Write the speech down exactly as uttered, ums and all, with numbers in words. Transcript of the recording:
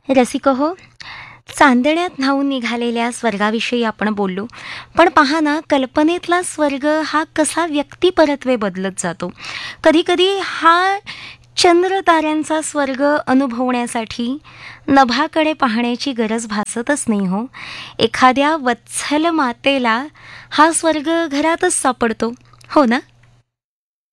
रसिक हो, चांदण्यात न्हाऊन निघालेल्या स्वर्गाविषयी आपण बोललो. पण पहा ना, कल्पनेतला स्वर्ग हा कसा व्यक्तिपरत्वे बदलत जातो. कधीकधी हा चंद्र ताऱ्यांचा स्वर्ग अनुभवण्यासाठी नभाकडे पाहण्याची गरज भासतच नाही हो. एखाद्या वत्सल मातेला हा स्वर्ग घरातच सापडतो, हो ना?